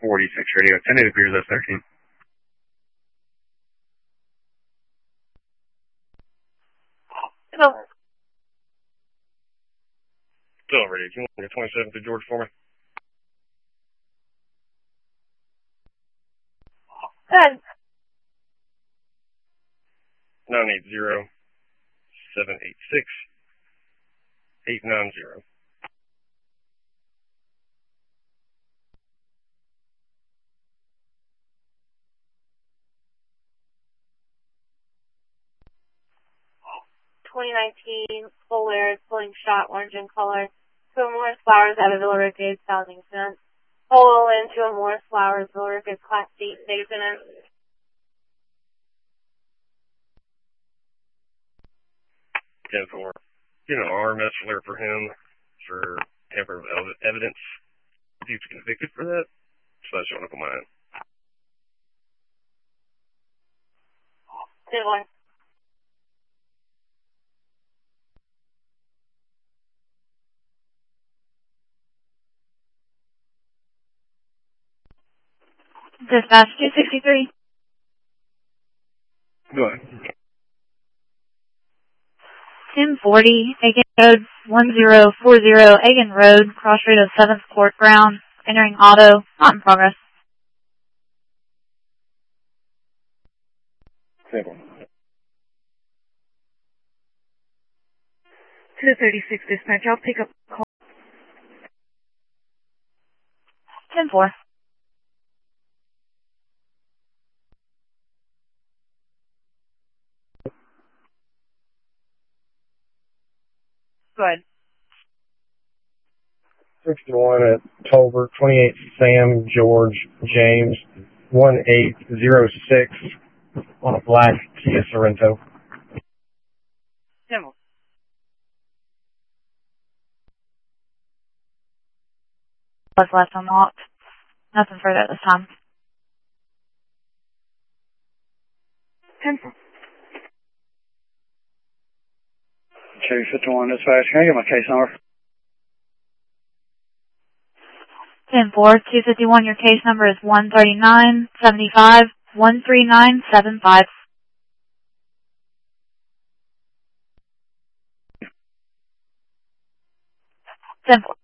46 radio. 10 it appears that's 13. Hello. Still radio. Can you want to get 27 to George for me? Good. 980-786-890. Polaris, pulling shot, orange in color. To a Morris Flowers at a Villarica 8,000 cents. Polo into a Morris Flowers, Villarica Class C station. 10-4. Get an RMS alert for him for tampering with evidence. He was convicted for that, so that's showing up on mine. 10-1. Dispatch 263. Go ahead. 1040, Aiken Road, 1040, Aiken Road, cross rate of 7th Court Ground, entering auto, not in progress. Simple. 236 dispatch, I'll pick up call. 10-4. Go ahead. 61 at Tolbert, 28 Sam George James, 1806 on a black Kia Sorento. Simple. What's left unlocked? Nothing further at this time. 10-4. Cherry 51 dispatch. Can I get my case number? 10-4, 251, your case number is 13975 13975. 10-4.